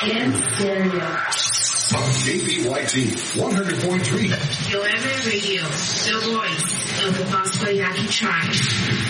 In stereo. On KBYT 100.3. Your FM radio, the voice of the Bosco Yaqui tribe.